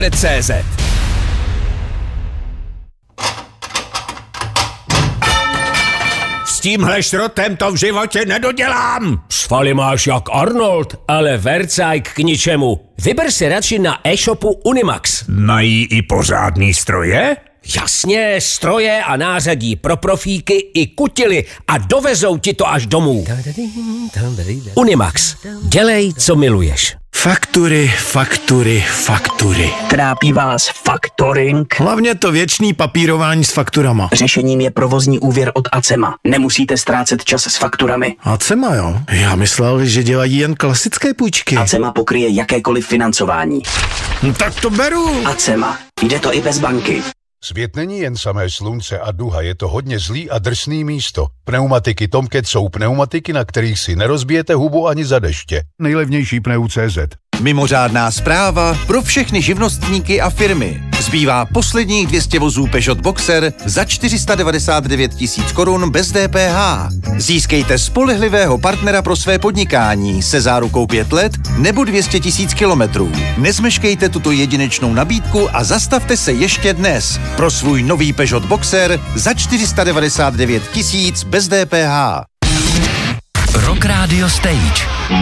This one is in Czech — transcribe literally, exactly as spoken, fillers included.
C Z. S tímhle šrotem to v životě nedodělám. Svaly máš jak Arnold, ale vercajk k ničemu. Vyber si radši na e-shopu Unimax. Mají i pořádný stroje? Jasně, stroje a nářadí pro profíky i kutily a dovezou ti to až domů. Unimax. Dělej, co miluješ. Faktury, faktury, faktury. Trápí vás faktoring? Hlavně to věčný papírování s fakturama. Řešením je provozní úvěr od Acema. Nemusíte ztrácet čas s fakturami. Acema, jo? Já myslel, že dělají jen klasické půjčky. Acema pokryje jakékoliv financování. No, tak to beru. Acema. Jde to i bez banky. Svět není jen samé slunce a duha, je to hodně zlý a drsný místo. Pneumatiky Tomcat jsou pneumatiky, na kterých si nerozbijete hubu ani za deště. Nejlevnější pneu tečka cé zet. Mimořádná zpráva pro všechny živnostníky a firmy. Zbývá posledních dvě stě vozů Peugeot Boxer za čtyři sta devadesát devět tisíc korun bez D P H. Získejte spolehlivého partnera pro své podnikání se zárukou pět let nebo dvě stě tisíc kilometrů. Nezmeškejte tuto jedinečnou nabídku a zastavte se ještě dnes pro svůj nový Peugeot Boxer za čtyři sta devadesát devět tisíc bez D P H. Rock Radio Stage.